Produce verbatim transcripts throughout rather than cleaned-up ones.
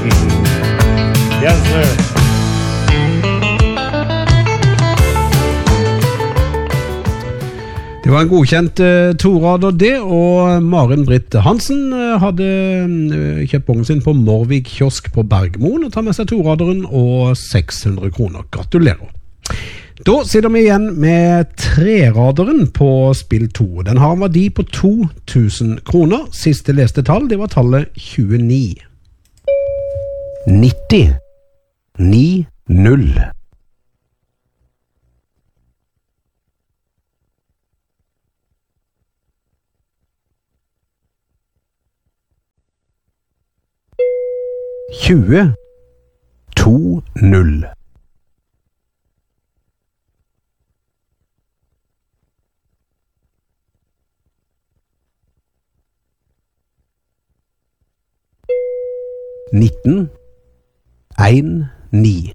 Yes, sir. Det var en godkjent uh, torader det, og Maren Britt Hansen uh, hadde uh, kjøpt bongen sin på Morvik kiosk på Bergmoen og tar med seg toraderen og seks hundre kroner. Gratulerer. Da sitter vi igjen med treraderen på spill to. Den har en verdi på to tusen kroner. Siste leste tall, det var tallet tjueni. nitti. ni null. tjue. to null. nitten. en ni.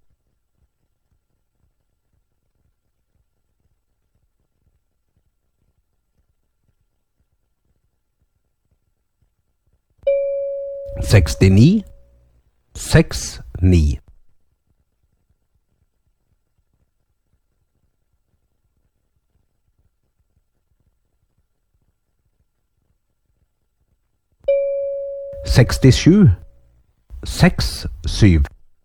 sekstini. seks ni. sekstisju. seks syv.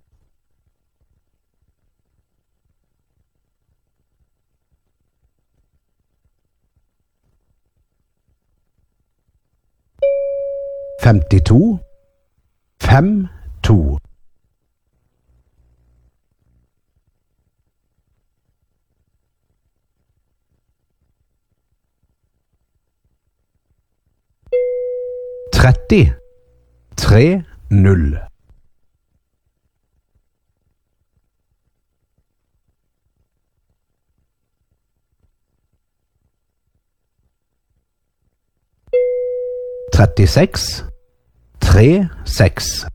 femtito. fem to. tretti. tre null. trettiseks. tre seks.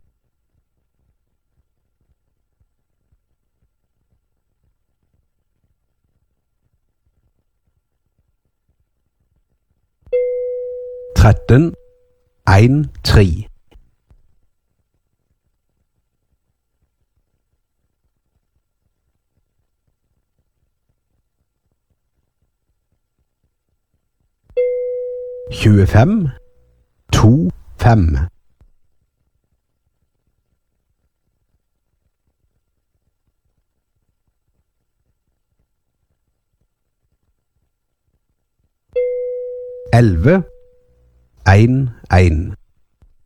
tretten. en tre. tjuefem. to fem. elleve. en en.